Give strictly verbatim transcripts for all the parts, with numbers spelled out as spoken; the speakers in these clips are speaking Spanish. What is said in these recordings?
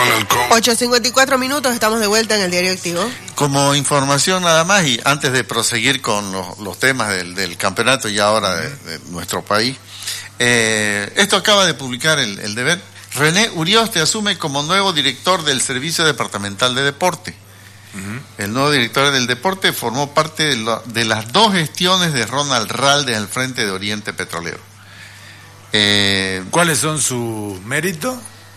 ocho cincuenta y cuatro minutos, estamos de vuelta en el Diario Activo. Como información nada más, y antes de proseguir con los, los temas del, del campeonato y ahora de, de nuestro país, eh, esto acaba de publicar el, el Deber. René Urioste asume como nuevo director del Servicio Departamental de Deporte. Uh-huh. El nuevo director del deporte formó parte de, lo, de las dos gestiones de Ronald Ralde al frente de Oriente Petrolero. Eh, ¿Cuáles son sus méritos?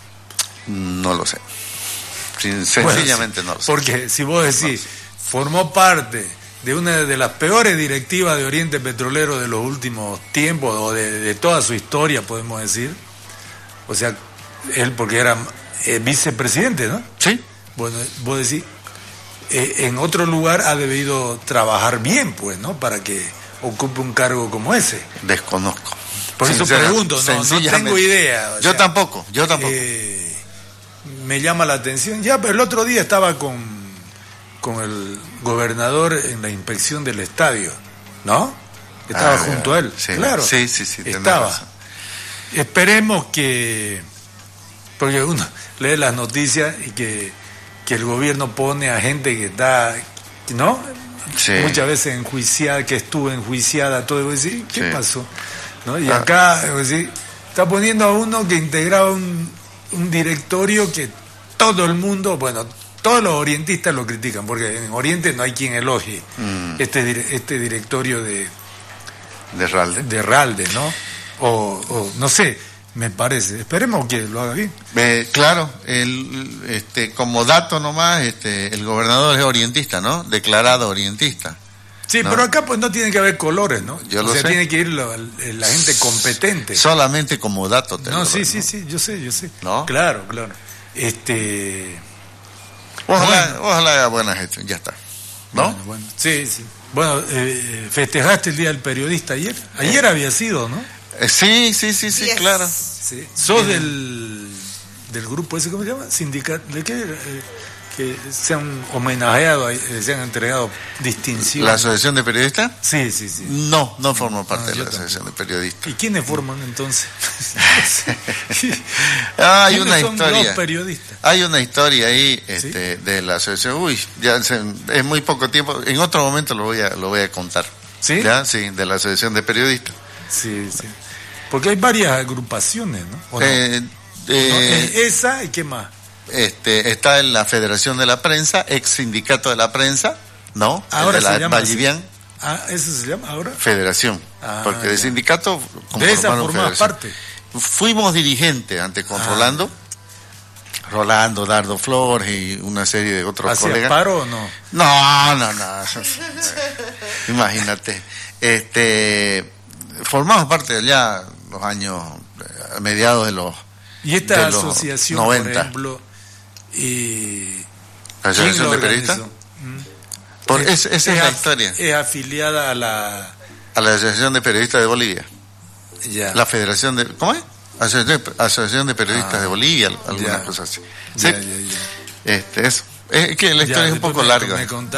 No lo sé. Sencillamente bueno, no lo sé. Porque si vos decís, formó parte de una de las peores directivas de Oriente Petrolero de los últimos tiempos, o de, de toda su historia, podemos decir. O sea, él porque era eh, vicepresidente, ¿no? Sí. Bueno, vos decís, eh, en otro lugar ha debido trabajar bien, pues, ¿no? Para que ocupe un cargo como ese. Desconozco. Por eso pregunto, no, no tengo idea. Yo sea, tampoco, yo tampoco. Eh, me llama la atención. Ya, pero el otro día estaba con, con el gobernador en la inspección del estadio, ¿no? Estaba ah, junto a él. Sí, claro. Sí, sí, sí. Estaba. Razón. Esperemos que, porque uno lee las noticias y que, que el gobierno pone a gente que está, ¿no? Sí. Muchas veces enjuiciada, que estuvo enjuiciada, todo, y decir, ¿qué sí. pasó? ¿No? Y ah. acá, decir, está poniendo a uno que integraba un, un directorio que todo el mundo, bueno, todos los orientistas lo critican, porque en Oriente no hay quien elogie mm. este, este directorio de de Ralde, de Ralde, ¿no? O, o no sé, me parece. Esperemos que lo haga bien. Eh, claro, el, este, como dato nomás, este, el gobernador es orientista, ¿no? Declarado orientista. Sí, ¿no? Pero acá pues no tiene que haber colores, ¿no? Yo o lo sea, sé. tiene que ir la, la gente competente. Solamente como dato. Te no, lo sí, doy, sí, ¿no? sí, yo sé, yo sé. ¿No? Claro, claro. Este... Ojalá, bueno. ojalá haya buena gestión, ya está. ¿No? Bueno, bueno. Sí, sí. Bueno, eh, ¿festejaste el Día del Periodista ayer? Ayer eh. había sido, ¿no? Eh, sí, sí, sí, sí, yes. claro. Sí. ¿Sos del, del grupo ese, cómo se llama? Sindicato, ¿de qué? Eh, que se han homenajeado, eh, se han entregado distinciones. ¿La Asociación de Periodistas? Sí, sí, sí. No, no formo parte no, de la tampoco. Asociación de Periodistas. ¿Y quiénes forman entonces? ah, hay una son historia. Los periodistas? Hay una historia ahí este, ¿Sí? de la Asociación. Uy, ya se, es muy poco tiempo. En otro momento lo voy a, lo voy a contar. ¿Sí? ¿Ya? Sí, de la Asociación de Periodistas. Sí, sí. Porque hay varias agrupaciones, ¿no? ¿O no? Eh, eh, ¿No? ¿Esa y qué más? Este, está en la Federación de la Prensa, ex sindicato de la prensa, ¿no? Ahora de la se llama Vallivian. Ah, ¿eso se llama ahora? Federación. Ah, porque ya. De sindicato... De esa formás parte. Fuimos dirigentes antes con ah. Rolando. Rolando, Dardo Flores y una serie de otros ¿Hacía colegas. paro o no? No, no, no. Imagínate. Este, formamos parte de allá los años, a mediados de los ¿Y esta de los asociación, noventa. Por ejemplo, eh, ¿la Asociación de Periodistas? ¿Mm? Por, es, esa es, es la historia. Es afiliada a la... A la Asociación de Periodistas de Bolivia. Ya. La Federación de... ¿Cómo es? Asociación de, Asociación de Periodistas ah, de Bolivia, algunas ya. cosas así. Ya, sí. ya, ya. Este, eso. Es que la historia ya, es un poco me, larga. Me